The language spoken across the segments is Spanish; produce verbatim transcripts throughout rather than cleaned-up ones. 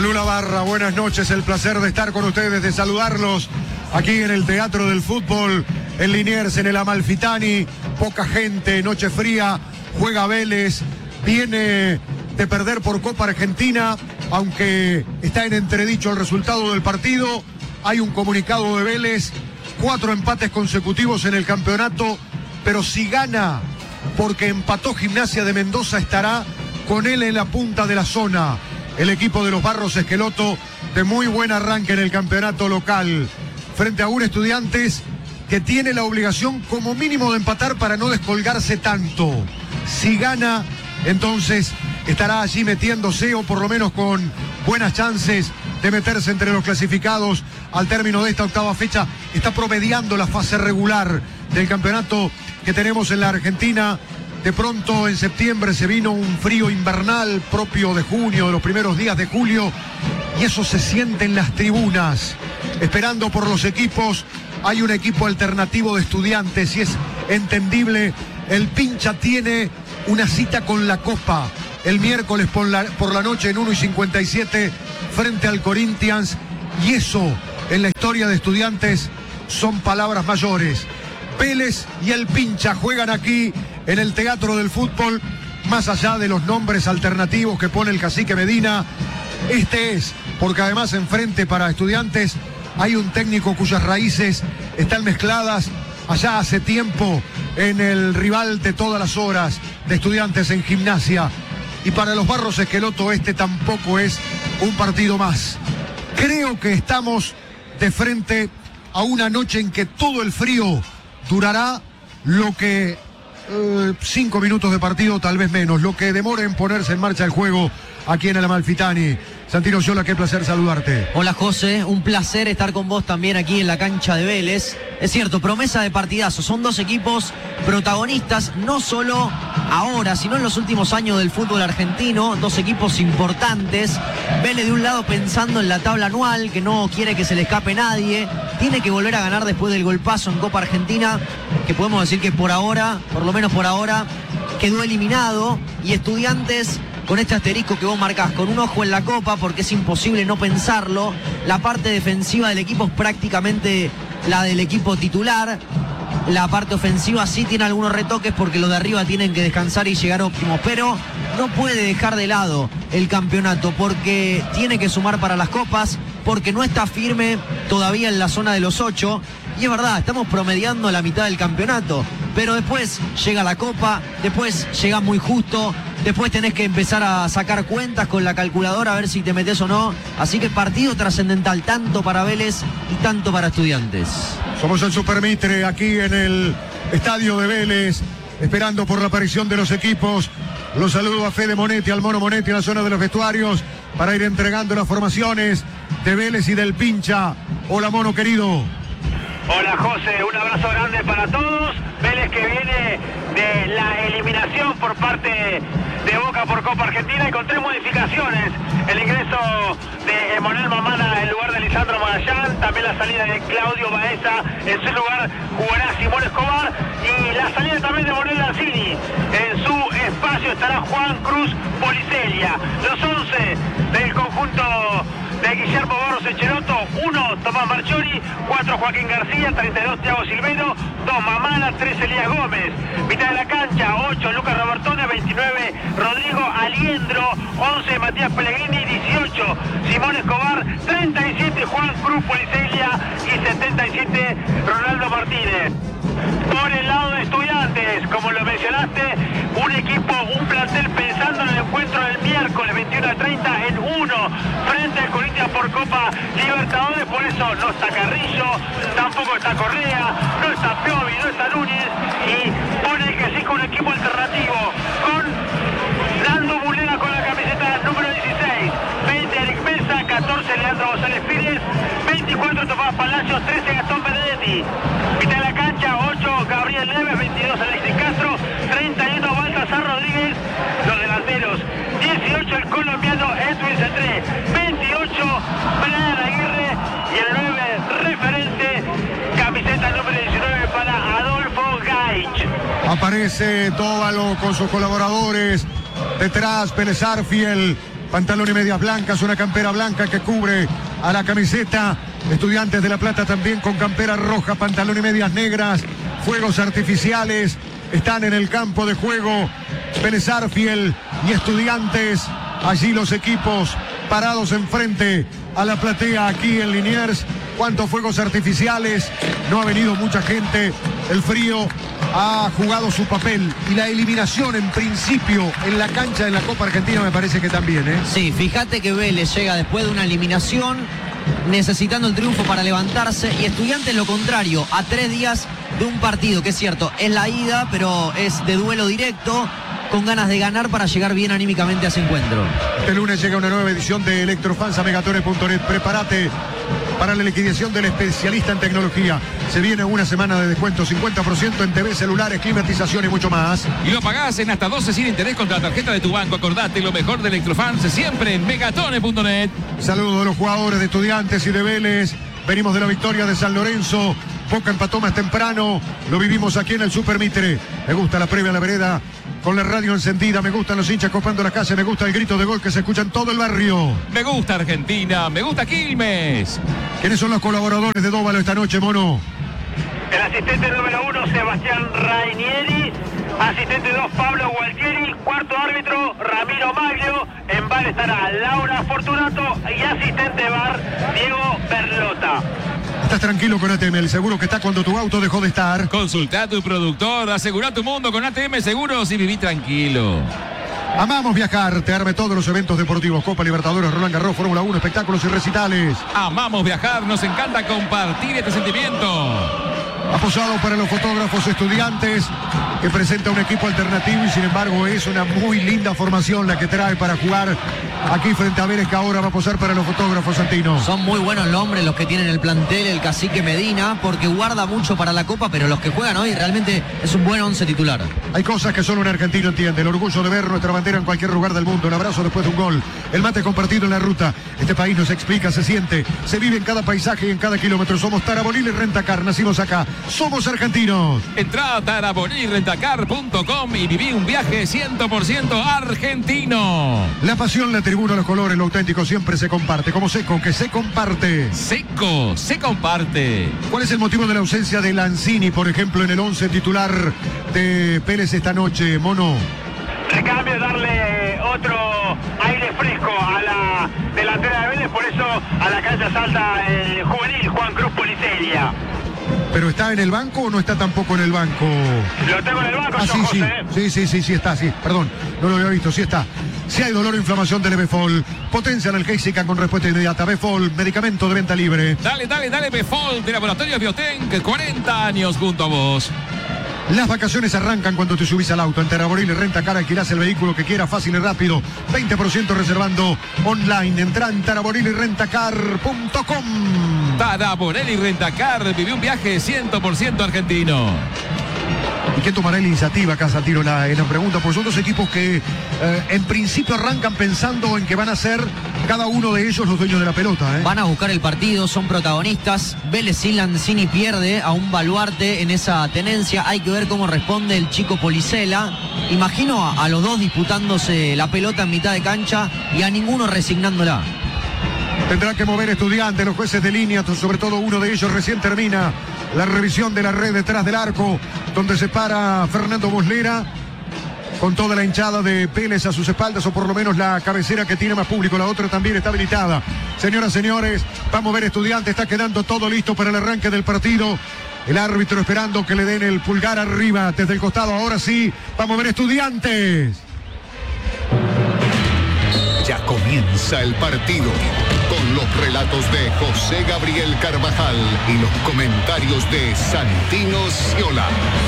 Malú Barra, buenas noches, el placer de estar con ustedes, de saludarlos aquí en el Teatro del Fútbol, en Liniers, en el Amalfitani. Poca gente, noche fría, juega Vélez, viene de perder por Copa Argentina, aunque está en entredicho el resultado del partido. Hay un comunicado de Vélez, cuatro empates consecutivos en el campeonato, pero si gana, porque empató Gimnasia de Mendoza, estará con él en la punta de la zona. El equipo de los Barros Esqueloto, de muy buen arranque en el campeonato local, frente a un Estudiantes que tiene la obligación como mínimo de empatar para no descolgarse tanto. Si gana, entonces estará allí metiéndose, o por lo menos con buenas chances de meterse entre los clasificados al término de esta octava fecha. Está promediando la fase regular del campeonato que tenemos en la Argentina. De pronto en septiembre se vino un frío invernal propio de junio, de los primeros días de julio, y eso se siente en las tribunas. Esperando por los equipos, hay un equipo alternativo de Estudiantes y es entendible. El Pincha tiene una cita con la Copa el miércoles por la, por la noche en uno y cincuenta y siete frente al Corinthians, y eso en la historia de Estudiantes son palabras mayores. Vélez y el Pincha juegan aquí en el Teatro del Fútbol, más allá de los nombres alternativos que pone el cacique Medina. Este es, porque además enfrente para Estudiantes hay un técnico cuyas raíces están mezcladas allá hace tiempo en el rival de todas las horas de Estudiantes en Gimnasia. Y para los Barros Esqueloto este tampoco es un partido más. Creo que estamos de frente a una noche en que todo el frío durará lo que eh, cinco minutos de partido, tal vez menos, lo que demore en ponerse en marcha el juego aquí en el Amalfitani. Santino Yola, qué placer saludarte. Hola José, un placer estar con vos también aquí en la cancha de Vélez. Es cierto, promesa de partidazo, son dos equipos protagonistas, no solo ahora, sino en los últimos años del fútbol argentino, dos equipos importantes. Vélez de un lado pensando en la tabla anual, que no quiere que se le escape nadie, tiene que volver a ganar después del golpazo en Copa Argentina, que podemos decir que por ahora, por lo menos por ahora, quedó eliminado. Y Estudiantes, con este asterisco que vos marcás, con un ojo en la Copa, porque es imposible no pensarlo. La parte defensiva del equipo es prácticamente la del equipo titular. La parte ofensiva sí tiene algunos retoques porque los de arriba tienen que descansar y llegar óptimos, pero no puede dejar de lado el campeonato porque tiene que sumar para las copas, porque no está firme todavía en la zona de los ocho. Y es verdad, estamos promediando la mitad del campeonato, pero después llega la Copa, después llega muy justo, después tenés que empezar a sacar cuentas con la calculadora a ver si te metes o no. Así que partido trascendental, tanto para Vélez y tanto para Estudiantes. Somos el Supermitre aquí en el estadio de Vélez, esperando por la aparición de los equipos. Los saludo a Fede Monetti, al Mono Monetti en la zona de los vestuarios, para ir entregando las formaciones de Vélez y del Pincha. Hola Mono querido. Hola José, un abrazo grande para todos. Vélez que viene de la eliminación por parte de Boca por Copa Argentina y con tres modificaciones. El ingreso de Emanuel Mamana en lugar de Lisandro Magallán, también la salida de Claudio Baeza, en su lugar jugará Simón Escobar, y la salida también de Manuel Lanzini. En su espacio estará Juan Cruz Policelia. Los once del conjunto de Guillermo Barros Esqueloto: uno Tomás Marchiori, cuatro Joaquín García, treinta y dos Thiago Silveiro, dos Mamana, tres Elías Gómez. Mitad de la cancha: ocho Lucas Robertone, veintinueve Rodrigo Aliendro, once Matías Pellegrini, dieciocho Simón Escobar, treinta y siete Juan Cruz Policelia y setenta y siete Ronaldo Martínez. Por el lado de Estudiantes, como lo mencionaste, un equipo, un plantel pensando en el encuentro del miércoles veintiuno a treinta en uno frente al Corinthians por Copa Libertadores. Por eso no está Carrillo, tampoco está Correa, no está Piovi, no está Núñez, y pone que sí con un equipo alternativo, con Nando Bulera con la camiseta número dieciséis, veinte Eric Mesa, catorce Leandro González Pires, veinticuatro Tomás Palacios, trece Gastón Benedetti. Mitad de la cancha: ocho Gabriel Neves, veintidós Alexis Castro, treinta y uno Baltasar Rodríguez. Los delanteros: dieciocho el colombiano Edwin Cetré, veintiocho Brian Aguirre, y el nueve referente, camiseta número diecinueve para Adolfo Gaich. Aparece Tóbalo con sus colaboradores. Detrás Pérez Arfiel, pantalón y medias blancas, una campera blanca que cubre a la camiseta. Estudiantes de La Plata también con campera roja, pantalón y medias negras, fuegos artificiales. Están en el campo de juego Vélez Sarsfield y Estudiantes. Allí los equipos parados enfrente a la platea aquí en Liniers. ¿Cuántos fuegos artificiales? No ha venido mucha gente. El frío ha jugado su papel. Y la eliminación en principio en la cancha de la Copa Argentina me parece que también, ¿eh? Sí, fíjate que Vélez llega después de una eliminación necesitando el triunfo para levantarse, y Estudiantes lo contrario, a tres días de un partido que es cierto, es la ida, pero es de duelo directo, con ganas de ganar para llegar bien anímicamente a ese encuentro. Este lunes llega una nueva edición de Electrofans a megatone punto net. Prepárate para la liquidación del especialista en tecnología. Se viene una semana de descuento, cincuenta por ciento en T V, celulares, climatización y mucho más. Y lo pagás en hasta doce sin interés contra la tarjeta de tu banco. Acordate, lo mejor de Electrofans siempre en megatone punto net. Saludos a los jugadores de Estudiantes y de Vélez. Venimos de la victoria de San Lorenzo. Boca empató más temprano. Lo vivimos aquí en el Super Mitre. Me gusta la previa a la vereda con la radio encendida. Me gustan los hinchas copando la calle. Me gusta el grito de gol que se escucha en todo el barrio. Me gusta Argentina. Me gusta Quilmes. ¿Quiénes son los colaboradores de Dóvalo esta noche, Mono? El asistente número uno, Sebastián Rainieri. Asistente dos, Pablo Gualtieri. Cuarto árbitro, Ramiro Maglio. En bar estará Laura Fortunato. Y asistente bar, Diego Berlota. Estás tranquilo con A T M, el seguro que está cuando tu auto dejó de estar. Consulta a tu productor, asegura tu mundo con A T M Seguros y viví tranquilo. Amamos viajar, te arme todos los eventos deportivos, Copa Libertadores, Roland Garros, Fórmula uno, espectáculos y recitales. Amamos viajar, nos encanta compartir este sentimiento. Aposado para los fotógrafos Estudiantes, que presenta un equipo alternativo y sin embargo es una muy linda formación la que trae para jugar aquí frente a Vélez, que ahora va a posar para los fotógrafos, Santino. Son muy buenos los hombres los que tienen el plantel, el cacique Medina, porque guarda mucho para la Copa, pero los que juegan hoy realmente es un buen once titular. Hay cosas que solo un argentino entiende, el orgullo de ver nuestra bandera en cualquier lugar del mundo, un abrazo después de un gol, el mate compartido en la ruta. Este país nos explica, se siente, se vive en cada paisaje y en cada kilómetro. Somos Tarabolil y Rentacar, nacimos acá, somos argentinos. Entrá a tarabolil rentacar punto com y viví un viaje cien por ciento argentino. La pasión, la tribuna, los colores, lo auténtico siempre se comparte, como Seco, que se comparte. Seco, se comparte. ¿Cuál es el motivo de la ausencia de Lanzini, por ejemplo, en el once titular de Vélez esta noche, Mono? Recambio, darle otro aire fresco a la delantera de Vélez, por eso a la cancha salta el juvenil Juan Cruz Policelia. ¿Pero está en el banco o no está tampoco en el banco? Lo tengo en el banco, ah, yo, sí, José. sí, sí, sí, sí, sí está, sí, perdón, no lo había visto, sí está. Si hay dolor o inflamación del Befol, potencia analgésica con respuesta inmediata. Befol, medicamento de venta libre. Dale, dale, dale, Befol de Laboratorios Biotenc, cuarenta años junto a vos. Las vacaciones arrancan cuando te subís al auto. En Taraboril y Rentacar alquilás el vehículo que quieras, fácil y rápido. veinte por ciento reservando online. Entrá en taraboril y rentacar punto com. Taraboril y Rentacar, viví un viaje cien por ciento argentino. ¿Y quién tomará la iniciativa acá, Santino, en la, en la pregunta? Pues son dos equipos que eh, en principio arrancan pensando en que van a ser cada uno de ellos los dueños de la pelota, ¿eh? Van a buscar el partido, son protagonistas. Vélez sin Lanzini pierde a un baluarte en esa tenencia. Hay que ver cómo responde el chico Policela. Imagino a, a los dos disputándose la pelota en mitad de cancha y a ninguno resignándola. Tendrá que mover Estudiantes, los jueces de línea, sobre todo uno de ellos recién termina la revisión de la red detrás del arco, donde se para Fernando Muslera, con toda la hinchada de Vélez a sus espaldas, o por lo menos la cabecera que tiene más público, la otra también está habilitada. Señoras, señores, vamos a ver Estudiantes, está quedando todo listo para el arranque del partido. El árbitro esperando que le den el pulgar arriba desde el costado. Ahora sí, vamos a ver Estudiantes. Ya comienza el partido con los relatos de José Gabriel Carvajal y los comentarios de Santino Sciola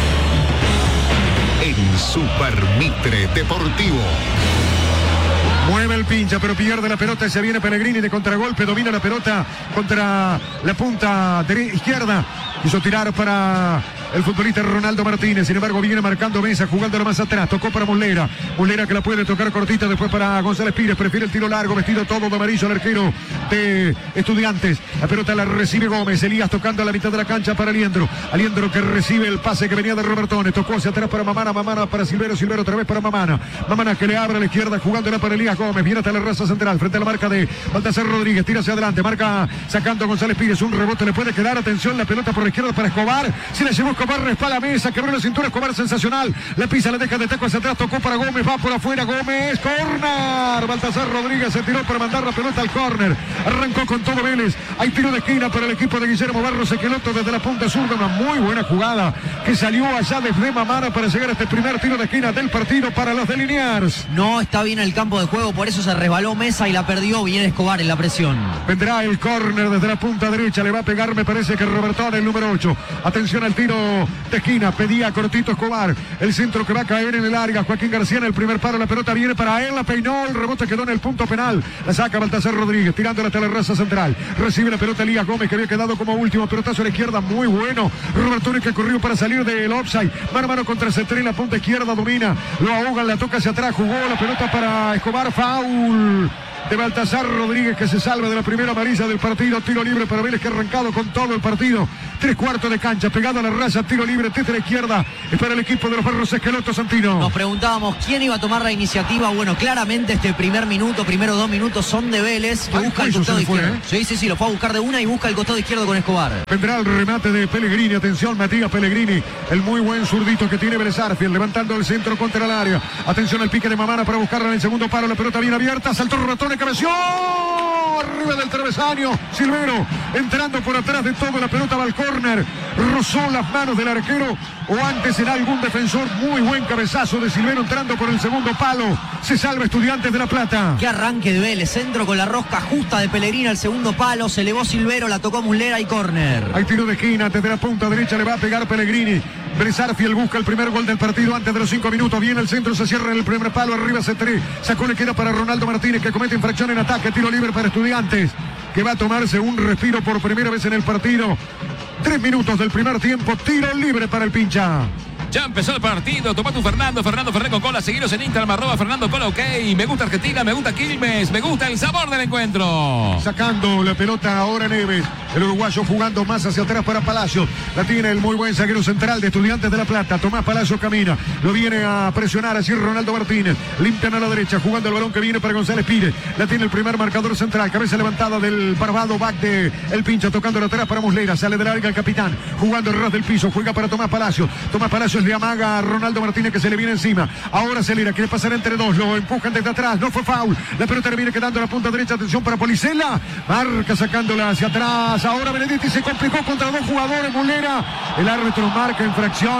en Super Mitre Deportivo. Mueve el pincha, pero pierde la pelota y se viene Pellegrini de contragolpe, domina la pelota contra la punta izquierda. Quiso tirar para el futbolista Ronaldo Martínez. Sin embargo, viene marcando mesa, jugándola más atrás. Tocó para Muslera. Muslera que la puede tocar cortita, después para González Pires. Prefiere el tiro largo, vestido todo de amarillo, el arquero de Estudiantes. La pelota la recibe Gómez. Elías tocando a la mitad de la cancha para Aliendro. Aliendro que recibe el pase que venía de Robertone. Tocó hacia atrás para Mamana. Mamana para Silvero. Silvero otra vez para Mamana. Mamana que le abre a la izquierda, jugándola para Elías Gómez. Viene hasta la raza central, frente a la marca de Baltasar Rodríguez. Tira hacia adelante, marca sacando a González Pires. Un rebote le puede quedar. Atención, la pelota por la izquierda para Escobar. Si la llevó Escobar, respala la mesa, quebró la cintura. Escobar sensacional. La pisa, la deja de taco hacia atrás. Tocó para Gómez, va por afuera. Gómez, córner. Baltasar Rodríguez se tiró para mandar la pelota al córner. Arrancó con todo Vélez. Hay tiro de esquina para el equipo de Guillermo Barros Esqueloto desde la punta zurda. Una muy buena jugada que salió allá desde Mamana para llegar a este primer tiro de esquina del partido para los de Liniers. No está bien el campo de juego, por eso se resbaló Mesa y la perdió. Viene Escobar en la presión. Vendrá el córner desde la punta derecha. Le va a pegar, me parece que Robertone, el número ocho. Atención al tiro de esquina. Pedía cortito Escobar. El centro que va a caer en el área. Joaquín García en el primer paro. La pelota viene para él. La peinó. El rebote quedó en el punto penal. La saca Baltasar Rodríguez. Tirándola hasta la raza central. Recibe la pelota Elías Gómez, que había quedado como último. Pelotazo a la izquierda. Muy bueno. Robertone que corrió para salir del offside. Mano a mano contra Cetré en la punta izquierda. Domina. Lo ahogan. La toca hacia atrás. Jugó la pelota para Escobar. Foul de Baltasar Rodríguez, que se salva de la primera amarilla del partido. Tiro libre para Vélez, que ha arrancado con todo el partido. Tres cuartos de cancha, pegado a la raya, tiro libre desde la izquierda. Es para el equipo de los Barros Esqueloto, Santino. Nos preguntábamos quién iba a tomar la iniciativa. Bueno, claramente este primer minuto, primeros dos minutos son de Vélez, que Ay, busca el costado fue, izquierdo. ¿eh? Sí, sí, sí, lo fue a buscar de una y busca el costado izquierdo con Escobar. Vendrá el remate de Pellegrini. Atención, Matías Pellegrini, el muy buen zurdito que tiene Vélez Arfield, levantando el centro contra el área. Atención al pique de Mamana para buscarla en el segundo paro. La pelota bien abierta, saltó Robertone, cabeció arriba del travesaño. Silvero entrando por atrás de todo. La pelota va al córner. Rozó las manos del arquero, o antes era algún defensor. Muy buen cabezazo de Silvero entrando por el segundo palo. Se salva Estudiantes de La Plata. Qué arranque de Vélez. Centro con la rosca justa de Pellegrini al segundo palo. Se elevó Silvero, la tocó Muslera y córner. Hay tiro de esquina desde la punta derecha. Le va a pegar Pellegrini. Vélez Arfield busca el primer gol del partido antes de los cinco minutos. Viene el centro, se cierra en el primer palo. Arriba Cetré. Sacó, le queda para Ronaldo Martínez, que comete infracción en ataque. Tiro libre para Estudiantes, que va a tomarse un respiro por primera vez en el partido. Tres minutos del primer tiempo. Tiro libre para el pincha. Ya empezó el partido, toma tu Fernando, Fernando Ferrer con cola, seguiros en Instagram, arroba Fernando Cola, ok, me gusta Argentina, me gusta Quilmes, me gusta el sabor del encuentro. Sacando la pelota ahora Neves, el uruguayo jugando más hacia atrás para Palacio, la tiene el muy buen zaguero central de Estudiantes de La Plata. Tomás Palacio camina, lo viene a presionar así Ronaldo Martínez, limpian a la derecha, jugando el balón que viene para González Pires, la tiene el primer marcador central, cabeza levantada del barbado back de el pincha, tocando la atrás para Muslera, sale de larga el capitán, jugando el ras del piso, juega para Tomás Palacio, Tomás Palacio le amaga a Ronaldo Martínez, que se le viene encima. Ahora acelera, quiere pasar entre dos, lo empujan desde atrás, no fue foul. La pelota le viene quedando a la punta derecha, atención para Policella, marca sacándola hacia atrás. Ahora Benedetti se complicó contra dos jugadores, Muslera. El árbitro marca infracción,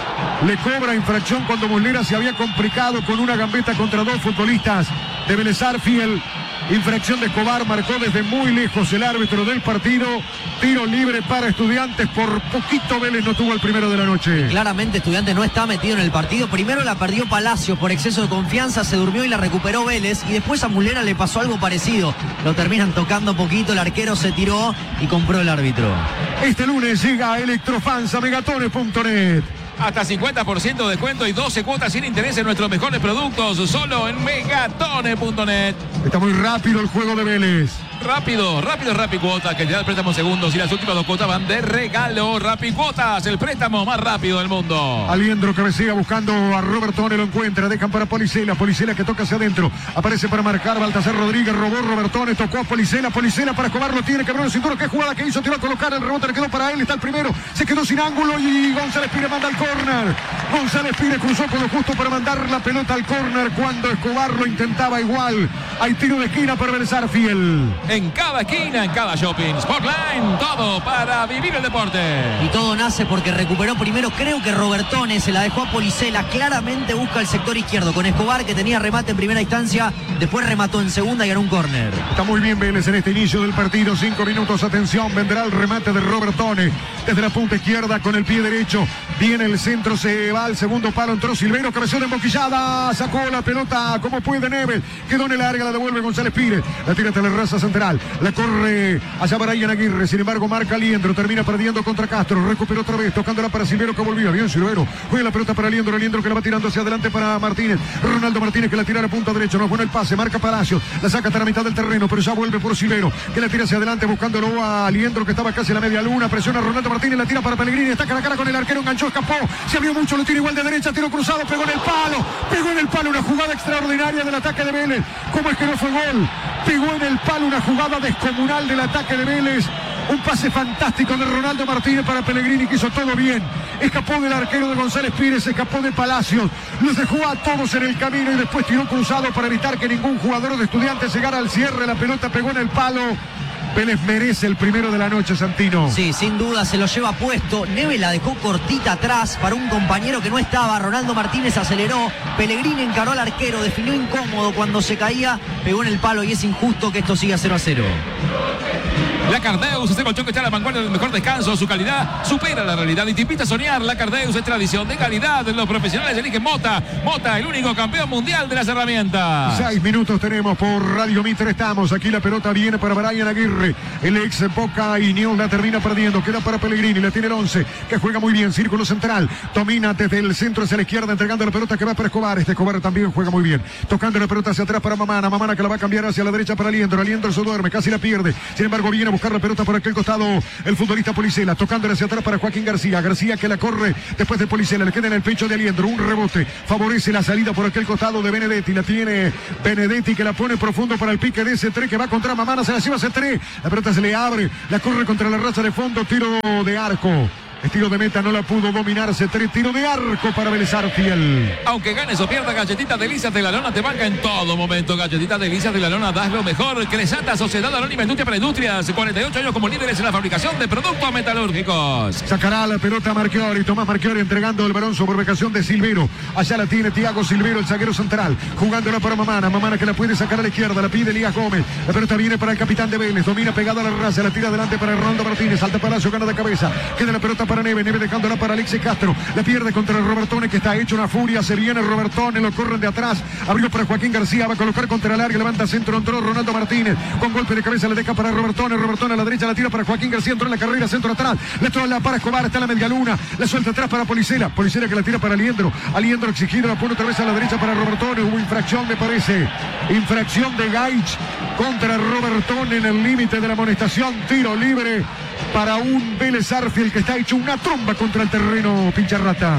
le cobra infracción cuando Muslera se había complicado con una gambeta contra dos futbolistas de Vélez Arfield. Infracción de Escobar, marcó desde muy lejos el árbitro del partido. Tiro libre para Estudiantes, por poquito Vélez no tuvo el primero de la noche. Claramente Estudiantes no está metido en el partido. Primero la perdió Palacio por exceso de confianza, se durmió y la recuperó Vélez. Y después a Muslera le pasó algo parecido. Lo terminan tocando poquito, el arquero se tiró y compró el árbitro. Este lunes llega a Electrofans a megatones punto net. Hasta cincuenta por ciento de descuento y doce cuotas sin interés en nuestros mejores productos, solo en megatones punto net. Está muy rápido el juego de Vélez. Rápido, rápido, Rapicuota, que te da el préstamo en segundos y las últimas dos cuotas van de regalo. Rapicuotas, el préstamo más rápido del mundo. Aliendro cabecea buscando a Robertone, lo encuentra, dejan para Policella, Policella que toca hacia adentro, aparece para marcar Baltasar Rodríguez, robó Robertone, tocó a Policella, Policella para Escobar, lo tiene, quebró el cinturón, qué jugada que hizo, tiró a colocar, el rebote le quedó para él, está el primero, se quedó sin ángulo y González Pires manda al córner. González Pires cruzó con lo justo para mandar la pelota al córner cuando Escobar lo intentaba igual. Hay tiro de esquina para Vélez Arfield. En cada esquina, en cada shopping, Sportline, todo para vivir el deporte. Y todo nace porque recuperó primero, creo que Robertone, se la dejó a Policella, claramente busca el sector izquierdo con Escobar, que tenía remate en primera instancia, después remató en segunda y ganó un córner. Está muy bien Vélez en este inicio del partido, cinco minutos, atención, vendrá el remate de Robertone desde la punta izquierda con el pie derecho, viene el centro, se va al segundo palo, entró Silvero, cabezón de emboquillada, sacó la pelota como puede Neves, quedó en el área, la devuelve González Pires, la tira hasta la raza central central. La corre allá Brian Aguirre. Sin embargo, marca Liendro. Termina perdiendo contra Castro. Recupera otra vez. Tocándola para Silvero que volvía. Bien, Silvero. Juega la pelota para Liendro. Liendro que la va tirando hacia adelante para Martínez. Ronaldo Martínez que la tira a punta derecha. No es bueno el pase. Marca Palacio. La saca hasta la mitad del terreno. Pero ya vuelve por Silvero. Que la tira hacia adelante buscándolo a Liendro que estaba casi a la media luna. Presiona a Ronaldo Martínez. La tira para Pellegrini. Está cara a cara con el arquero. Enganchó. Escapó. Se abrió mucho. Lo tira igual de derecha. Tiro cruzado. Pegó en el palo. Pegó en el palo. Una jugada extraordinaria del ataque de Vélez. ¿Cómo es que no fue gol? Pegó en el palo. Una jugada descomunal del ataque de Vélez. Un pase fantástico de Ronaldo Martínez para Pellegrini que hizo todo bien. Escapó del arquero de González Pires, escapó de Palacios. Los dejó a todos en el camino y después tiró cruzado para evitar que ningún jugador de Estudiantes llegara al cierre. La pelota pegó en el palo. Vélez merece el primero de la noche, Santino. Sí, sin duda se lo lleva puesto. Neve la dejó cortita atrás para un compañero que no estaba. Ronaldo Martínez aceleró. Pellegrini encaró al arquero, definió incómodo cuando se caía. Pegó en el palo y es injusto que esto siga cero a cero. La Cardeus, este colchón que está a la vanguardia del mejor descanso, su calidad supera la realidad y te invita a soñar. La Cardeus es tradición de calidad. Los profesionales eligen Mota. Mota, el único campeón mundial de las herramientas. Seis minutos tenemos por Radio Mitre. Estamos aquí. La pelota viene para Brian Aguirre. El ex Boca y Neon la termina perdiendo. Queda para Pellegrini. La tiene el once que juega muy bien. Círculo central. Domina desde el centro hacia la izquierda, entregando la pelota que va para Escobar. Este Escobar también juega muy bien. Tocando la pelota hacia atrás para Mamana. Mamana que la va a cambiar hacia la derecha para Liendro. Liendro se duerme, casi la pierde. Sin embargo, viene a buscar la pelota por aquel costado el futbolista Policela, tocándole hacia atrás para Joaquín García. García que la corre después de Policela, le queda en el pecho de Aliendro, un rebote, favorece la salida por aquel costado de Benedetti, la tiene Benedetti que la pone profundo para el pique de ese tres que va contra Mamana, se la lleva ese tres, la pelota se le abre, la corre contra la raza de fondo, tiro de arco. Estilo de meta no la pudo dominarse. Tres tiro de arco para Vélez Arfiel. Aunque ganes o pierdas, Galletitas Delicias de la Lona te banca en todo momento. Galletitas Delicias de la Lona, das lo mejor. Cresata, Sociedad Anónima Industria para Industrias. cuarenta y ocho años como líderes en la fabricación de productos metalúrgicos. Sacará la pelota Marchiori. Tomás Marchiori entregando el balón sobre ubicación de Silvero. Allá la tiene Thiago Silvero, el zaguero central. Jugándola para Mamana. Mamana que la puede sacar a la izquierda. La pide Elías Gómez. La pelota viene para el capitán de Vélez. Domina pegada a la raza. La tira adelante para Ronaldo Martínez. Salta Palacio, gana de cabeza. Queda la pelota para Neve. Neve dejándola para Alexis Castro. La pierde contra el Robertone que está hecho una furia. Se viene Robertone. Lo corren de atrás. Abrió para Joaquín García. Va a colocar contra el área. Levanta centro. Entró Ronaldo Martínez. Con golpe de cabeza le deja para Robertone. Robertone a la derecha. La tira para Joaquín García. Entró en la carrera. Centro atrás. Le toca para Escobar. Está en la media luna. La suelta atrás para Policela. Policela que la tira para Aliendro. Aliendro exigido. La pone otra vez a la derecha para Robertone. Hubo infracción, me parece. Infracción de Gaich contra Robertone en el límite de la amonestación. Tiro libre para un Vélez Arfiel que está hecho una tromba contra el terreno, Pincharrata.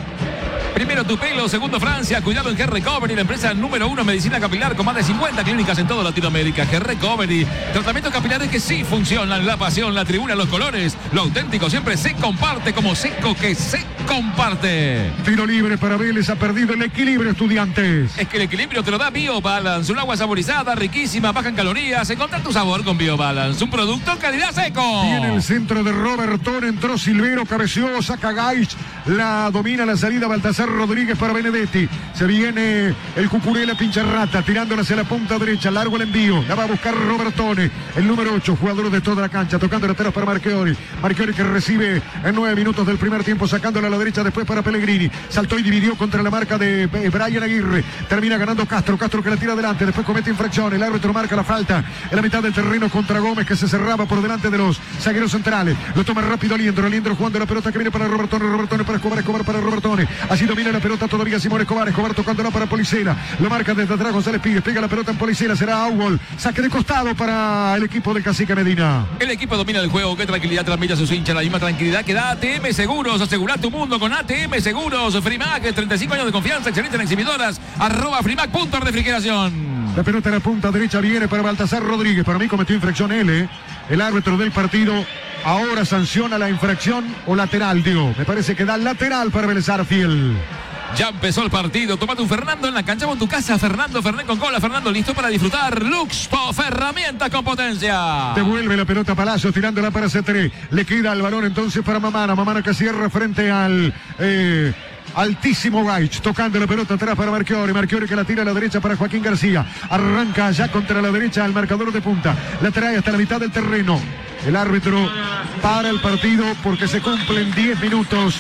Primero tu pelo, segundo Francia, cuidado en G-Recovery, la empresa número uno en medicina capilar con más de cincuenta clínicas en toda Latinoamérica. G-Recovery, tratamientos capilares que sí funcionan, la pasión, la tribuna, los colores, lo auténtico siempre se comparte como seco que se comparte. Tiro libre para Vélez, ha perdido el equilibrio, Estudiantes. Es que el equilibrio te lo da BioBalance, un agua saborizada, riquísima, baja en calorías, encontrar tu sabor con BioBalance, un producto calidad seco. Tiene el centro de Robertone, entró Silvero, cabeció, saca Gaich, la domina la salida Baltasar Rodríguez para Benedetti. Se viene el Cucurella Pincharrata, tirándola hacia la punta derecha, largo el envío, la va a buscar Robertone, el número ocho, jugador de toda la cancha, tocando atrás para Marchiori. Marchiori que recibe en nueve minutos del primer tiempo, sacándola a la derecha después para Pellegrini. Saltó y dividió contra la marca de Brian Aguirre. Termina ganando Castro, Castro que la tira adelante, después comete infracción, el árbitro marca la falta en la mitad del terreno contra Gómez que se cerraba por delante de los zagueros centrales. Lo toma rápido Aliendro, Aliendro jugando la pelota que viene para Robertone, Robertone para Escobar, Escobar para Robertone. Así domina la pelota todavía Simón Escobar, Escobar tocándola para Policela. Lo marca desde atrás González Pires, pega la pelota en Policela, será Augol. Saque de costado para el equipo del Cacique Medina. El equipo domina el juego, qué tranquilidad transmite a sus hinchas, la misma tranquilidad que da A T M Seguros. Asegura tu mundo con A T M Seguros. Frimac, treinta y cinco años de confianza, excelente en exhibidoras. Arroba Frimac, punto de refrigeración. La pelota en la punta derecha viene para Baltasar Rodríguez. Para mí cometió infracción él, ¿eh? El árbitro del partido ahora sanciona la infracción o lateral, digo. Me parece que da lateral para Vélez Arfiel. Ya empezó el partido. Tómate un Fernando en la cancha con tu casa. Fernando Fernet con cola. Fernando listo para disfrutar. Luxpo, herramientas con potencia. Devuelve la pelota a Palacio tirándola para C tres. Le queda el balón entonces para Mamana. Mamana que cierra frente al... Eh, altísimo Gaich, tocando la pelota atrás para Marchiori, Marchiori que la tira a la derecha para Joaquín García, arranca ya contra la derecha al marcador de punta, la trae hasta la mitad del terreno, el árbitro para el partido porque se cumplen diez minutos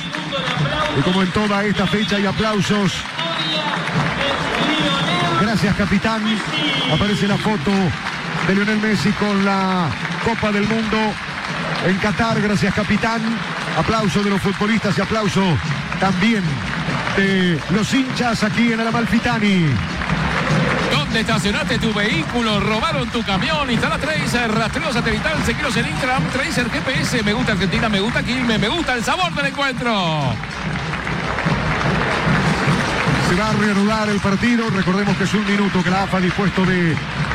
y como en toda esta fecha hay aplausos. Gracias capitán, aparece la foto de Lionel Messi con la Copa del Mundo en Qatar. Gracias, capitán. Aplauso de los futbolistas y aplauso también de los hinchas aquí en el Amalfitani. ¿Dónde estacionaste tu vehículo? ¿Robaron tu camión? Instala Tracer, rastreo satelital, seguiros en Instagram, Tracer G P S. Me gusta Argentina, me gusta Quilmes, me gusta el sabor del encuentro. Se va a reanudar el partido. Recordemos que es un minuto que la A F A ha dispuesto de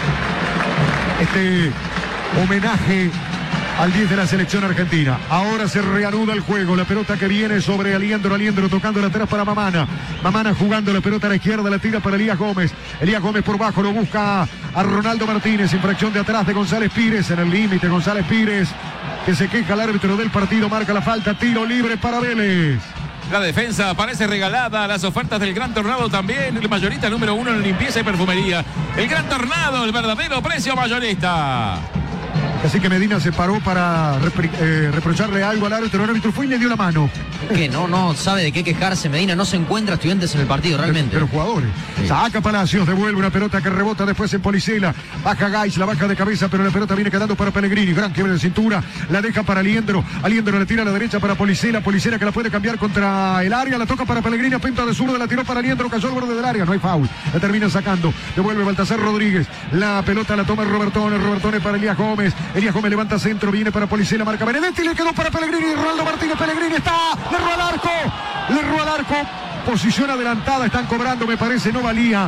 este homenaje al diez de la selección argentina. Ahora se reanuda el juego. La pelota que viene sobre Aliendro. Aliendro tocando la atrás para Mamana. Mamana jugando la pelota a la izquierda. La tira para Elías Gómez. Elías Gómez por bajo. Lo busca a Ronaldo Martínez. Infracción de atrás de González Pires. En el límite González Pires, que se queja al árbitro del partido. Marca la falta. Tiro libre para Vélez. La defensa parece regalada. Las ofertas del Gran Tornado también. El mayorista número uno en limpieza y perfumería. El Gran Tornado, el verdadero precio mayorista. Así que Medina se paró para repre, eh, reprocharle algo al árbitro. El árbitro fue y le dio la mano. Que no, no sabe de qué quejarse. Medina no se encuentra Estudiantes en el partido, realmente. Pero, pero jugadores. Sí. Saca Palacios, devuelve una pelota que rebota después en Policela. Baja Gais, la baja de cabeza, pero la pelota viene quedando para Pellegrini. Gran quiebre de cintura. La deja para Aliendro. Aliendro la tira a la derecha para Policela. Policela que la puede cambiar contra el área. La toca para Pellegrini. A pinta de zurda, la tiró para Aliendro. Cayó al borde del área. No hay foul. La termina sacando. Devuelve Baltasar Rodríguez. La pelota la toma Robertone. Robertone para Elías Gómez. Elías Gómez levanta centro, viene para Policela, marca Benedetti, le quedó para Pellegrini, Ronaldo Martínez, Pellegrini está, le erró al arco, le erró al arco, posición adelantada, están cobrando, me parece, no valía.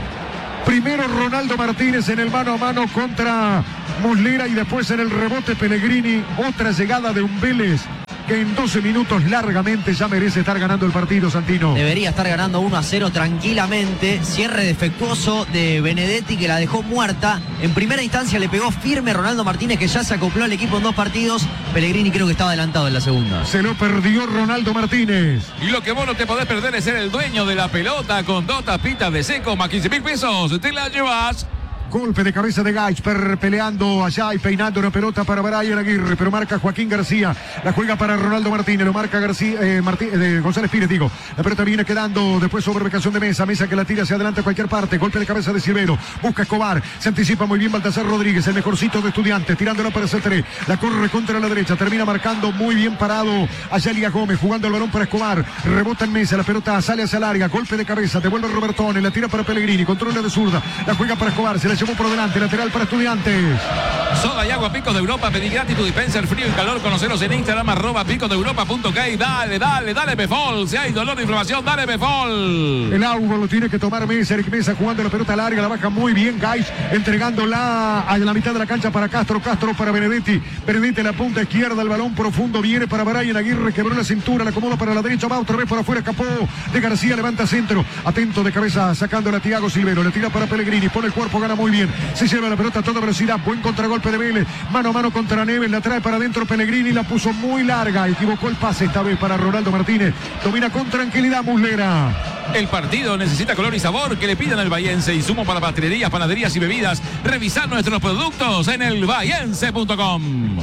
Primero Ronaldo Martínez en el mano a mano contra Muslera y después en el rebote Pellegrini, otra llegada de un Vélez que en doce minutos largamente ya merece estar ganando el partido, Santino. Debería estar ganando uno a cero tranquilamente. Cierre defectuoso de Benedetti que la dejó muerta. En primera instancia le pegó firme Ronaldo Martínez, que ya se acopló al equipo en dos partidos. Pellegrini creo que estaba adelantado en la segunda. Se lo perdió Ronaldo Martínez. Y lo que vos no te podés perder es ser el dueño de la pelota con dos tapitas de seco más quince mil pesos. Te la llevas. Golpe de cabeza de Gaisper peleando allá y peinando una pelota para Brian Aguirre, pero marca Joaquín García, la juega para Ronaldo Martínez, lo marca García, eh, Martí, eh, González Pires, digo, la pelota viene quedando después sobre ubicación de Mesa, Mesa que la tira hacia adelante a cualquier parte, golpe de cabeza de Silvero, busca Escobar, se anticipa muy bien Baltasar Rodríguez, el mejorcito de Estudiantes, tirándola para C tres, la corre contra la derecha, termina marcando muy bien parado allá Elías Gómez, jugando el balón para Escobar, rebota en Mesa, la pelota sale hacia larga, golpe de cabeza, devuelve Robertone, la tira para Pellegrini, controla de zurda, la juega para Escobar, se la llevó por delante, lateral para Estudiantes. Soda y agua Picos de Europa, pedí gratis tu dispenser frío y calor, conoceros en Instagram, arroba picos de europa punto k. Dale, dale, dale Befol, si hay dolor de inflamación, dale Befol. El agua lo tiene que tomar Mesa, Eric Mesa jugando la pelota larga, la baja muy bien Gais, entregándola a la mitad de la cancha para Castro, Castro para Benedetti, Benedetti en la punta izquierda, el balón profundo viene para Brian Aguirre, quebró la cintura, la acomoda para la derecha, va otra vez por afuera, escapó de García, levanta centro, atento de cabeza, sacándola a Thiago Silvero, le tira para Pellegrini, pone el cuerpo, gana muy bien, se lleva la pelota a toda velocidad, buen contragolpe de Vélez, mano a mano contra Neves, la trae para adentro Pellegrini, la puso muy larga, equivocó el pase esta vez para Ronaldo Martínez, domina con tranquilidad Muslera. El partido necesita color y sabor, que le pidan al Bahiense, insumo para pastelerías, panaderías y bebidas. Revisar nuestros productos en el bahiense punto com.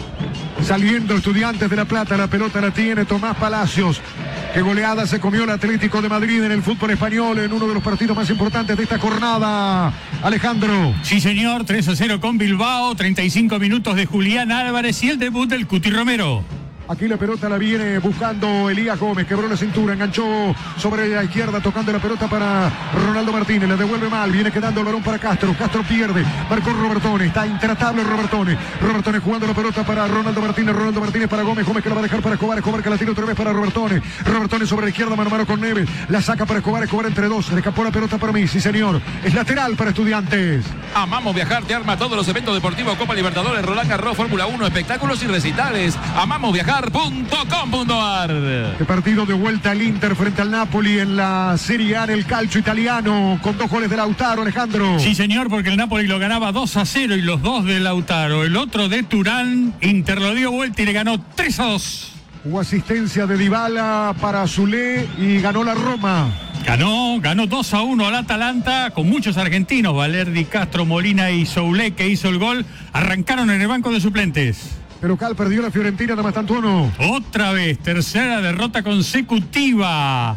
Saliendo Estudiantes de La Plata, la pelota la tiene Tomás Palacios. Qué goleada se comió el Atlético de Madrid en el fútbol español en uno de los partidos más importantes de esta jornada. Alejandro. Sí, señor, tres a cero con Bilbao, treinta y cinco minutos de Julián Álvarez y el debut del Cuti Romero. Aquí la pelota la viene buscando Elías Gómez, quebró la cintura, enganchó sobre la izquierda, tocando la pelota para Ronaldo Martínez, la devuelve mal, viene quedando el balón para Castro, Castro pierde, marcó Robertone, está intratable Robertone, Robertone jugando la pelota para Ronaldo Martínez, Ronaldo Martínez para Gómez, Gómez que la va a dejar para Escobar, Escobar que la tira otra vez para Robertone, Robertone sobre la izquierda, mano a mano con Neves, la saca para Escobar, Escobar entre dos, le escapó la pelota para mí, sí señor, es lateral para Estudiantes. Amamos Viajar, te arma todos los eventos deportivos, Copa Libertadores, Roland Garros, Fórmula uno, espectáculos y recitales, amamos viajar punto com punto a r. Este partido de vuelta al Inter frente al Napoli en la Serie A en el calcio italiano con dos goles de Lautaro, Alejandro. Sí, señor, porque el Napoli lo ganaba dos a cero y los dos de Lautaro. El otro de Turán, Inter lo dio vuelta y le ganó tres a dos. Hubo asistencia de Dybala para Zule y ganó la Roma. Ganó, ganó dos a uno al Atalanta con muchos argentinos. Valerdi, Castro, Molina y Soule, que hizo el gol, arrancaron en el banco de suplentes. El local perdió la Fiorentina de Mastantuono. Otra vez, tercera derrota consecutiva.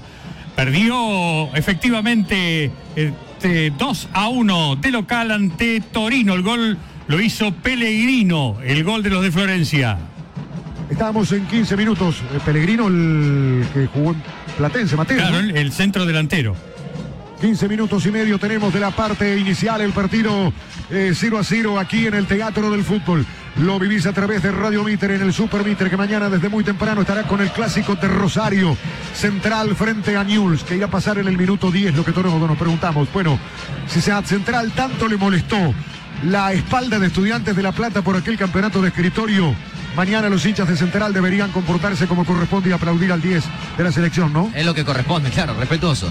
Perdió efectivamente este, dos a uno de local ante Torino. El gol lo hizo Pellegrino, el gol de los de Florencia. Estábamos en quince minutos. Pellegrino, el que jugó en Platense, Mateo. Claro, ¿no? el centro delantero. quince minutos y medio tenemos de la parte inicial, el partido eh, cero a cero aquí en el Teatro del Fútbol. Lo vivís a través de Radio Mitre en el Super Mitre, que mañana desde muy temprano estará con el clásico de Rosario Central frente a Newell's, que irá a pasar en el minuto diez, lo que todos nos preguntamos. Bueno, si a Central tanto le molestó la espalda de Estudiantes de La Plata por aquel campeonato de escritorio, mañana los hinchas de Central deberían comportarse como corresponde y aplaudir al diez de la selección, ¿no? Es lo que corresponde, claro, respetuoso.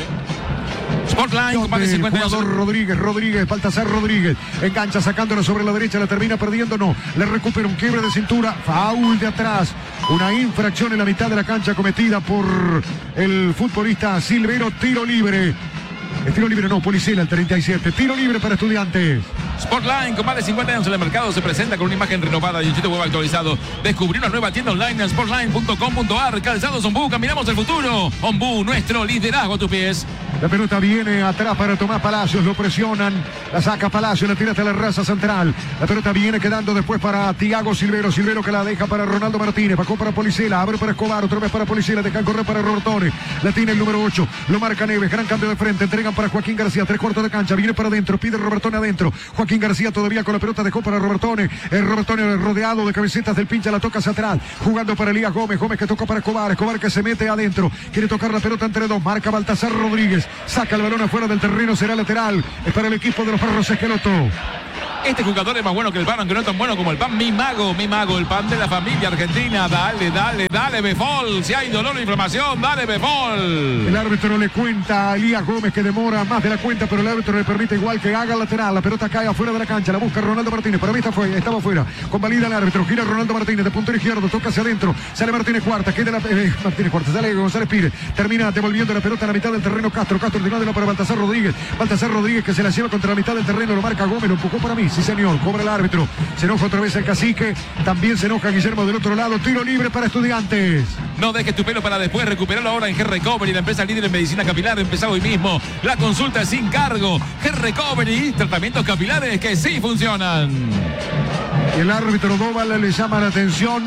Sportline con más de cincuenta años. Rodríguez, Rodríguez, Baltasar Rodríguez, engancha sacándola sobre la derecha, la termina perdiendo, no, le recupera un quiebre de cintura, foul de atrás, una infracción en la mitad de la cancha cometida por el futbolista Silvero, tiro libre. El tiro libre no, Policela, el treinta y siete. Tiro libre para Estudiantes. Sportline, con más de cincuenta años en el mercado, se presenta con una imagen renovada y un sitio web actualizado. Descubrí una nueva tienda online en sportline punto com punto a r. Calzados Ombú, caminamos el futuro. Ombú, nuestro liderazgo a tus pies. La pelota viene atrás para Tomás Palacios, lo presionan, la saca Palacios, la tira hasta la raza central. La pelota viene quedando después para Tiago Silvero, Silvero que la deja para Ronaldo Martínez, bajó para Policela, abre para Escobar, otra vez para Policela, dejan correr para Robertone, la tiene el número ocho, lo marca Neves, gran cambio de frente, entregan para Joaquín García, tres cuartos de cancha, viene para adentro, pide Robertone adentro, Joaquín García todavía con la pelota, dejó para Robertone, el Robertone rodeado de cabecetas del pincha, la toca hacia atrás, jugando para Elías Gómez, Gómez que toca para Escobar, Escobar que se mete adentro, quiere tocar la pelota entre dos, marca Baltasar Rodríguez, saca el balón afuera del terreno, será lateral, es para el equipo de los Perros Esqueloto. Este jugador es más bueno que el pan, aunque no tan bueno como el pan. Mi mago, mi mago, el pan de la familia argentina. Dale, dale, dale, Befol. Si hay dolor o inflamación, dale, Befol. El árbitro le cuenta a Elías Gómez que demora más de la cuenta, pero el árbitro le permite igual que haga lateral. La pelota cae afuera de la cancha, la busca Ronaldo Martínez. Para mí está fue, estaba afuera. Convalida el árbitro, gira Ronaldo Martínez de puntero izquierdo, toca hacia adentro. Sale Martínez Cuarta, queda la, eh, Martínez Cuarta, sale González Pires. Termina devolviendo la pelota a la mitad del terreno Castro. Castro ordenado para Baltasar Rodríguez. Baltasar Rodríguez que se la lleva contra la mitad del terreno, lo marca Gómez, lo empujó para mí. Sí, señor, cobra el árbitro. Se enoja otra vez el cacique. También se enoja Guillermo del otro lado. Tiro libre para Estudiantes. No dejes tu pelo para después. Recuperarlo ahora en Hair Recovery, la empresa líder en medicina capilar. Empezá hoy mismo. La consulta es sin cargo. Hair Recovery, tratamientos capilares que sí funcionan. El árbitro Dóval le llama la atención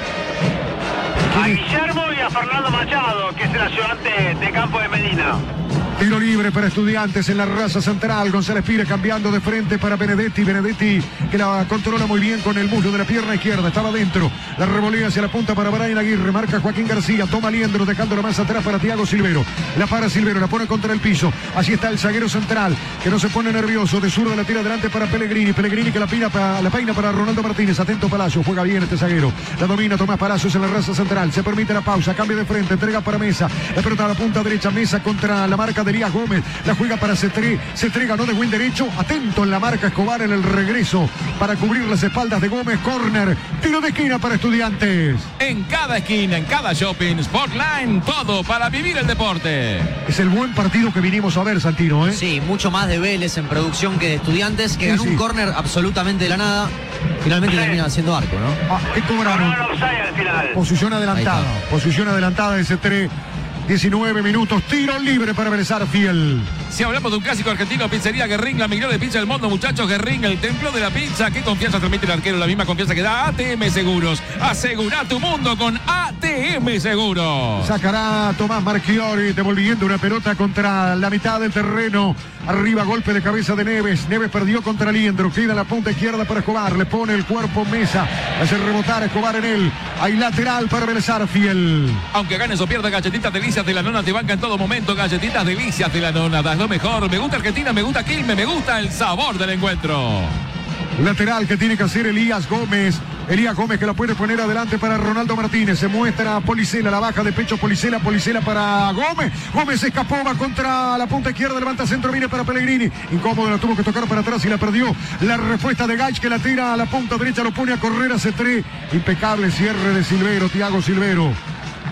a Guillermo y a Fernando Machado, que es el ayudante de campo de Medina. Tiro libre para Estudiantes en la raza central. González Pires cambiando de frente para Benedetti. Benedetti que la controla muy bien con el muslo de la pierna izquierda. Estaba dentro. La revolea hacia la punta para Brian Aguirre. Marca Joaquín García. Toma Liendro dejándola más atrás para Tiago Silvero. La para Silvero. La pone contra el piso. Así está el zaguero central que no se pone nervioso. De zurdo la tira adelante para Pellegrini. Pellegrini que la peina para, la peina para Ronaldo Martínez. Atento Palacio. Juega bien este zaguero. La domina Tomás Palacios en la raza central. Se permite la pausa. Cambio de frente. Entrega para Mesa. La pelota a la punta derecha. Mesa contra la marca de Elías Gómez, la juega para Cetré, Cetré ganó de buen derecho, atento en la marca Escobar en el regreso para cubrir las espaldas de Gómez, córner, tiro de esquina para Estudiantes. En cada esquina, en cada shopping, Sportline, todo para vivir el deporte. Es el buen partido que vinimos a ver, Santino, ¿eh? Sí, mucho más de Vélez en producción que de Estudiantes, que Sí, ganó sí. un córner absolutamente de la nada, finalmente Sí. termina haciendo arco, ¿no? Ah, ¿qué cobraron? No, no, no, offside al final. Posición adelantada, Ahí está. posición adelantada de Cetré. diecinueve minutos, tiro libre para Vélez Arfiel. Si hablamos de un clásico argentino, Pizzería Guerrín, la mejor de pizza del mundo, muchachos. Guerrín, el templo de la pizza. ¿Qué confianza transmite el arquero? La misma confianza que da A T M Seguros. Asegura tu mundo con A T M Seguros. Sacará Tomás Marchiori devolviendo una pelota contra la mitad del terreno. Arriba, golpe de cabeza de Neves. Neves perdió contra Liendro. Queda la punta izquierda para Escobar. Le pone el cuerpo Mesa. Hace rebotar a Escobar en él. Hay lateral para Vélez Arfiel. Aunque ganes o pierdas, galletitas delicias de la nona te banca en todo momento. Galletitas delicias de la nona. Das lo mejor. Me gusta Argentina, me gusta Quilmes, me gusta el sabor del encuentro. Lateral que tiene que hacer Elías Gómez. Elías Gómez que la puede poner adelante para Ronaldo Martínez. Se muestra Policela, la baja de pecho Policela, Policela para Gómez. Gómez escapó, va contra la punta izquierda, levanta centro, viene para Pellegrini. Incómodo, la tuvo que tocar para atrás y la perdió. La respuesta de Gaich que la tira a la punta derecha, lo pone a correr a Cetré. Impecable cierre de Silvero, Tiago Silvero.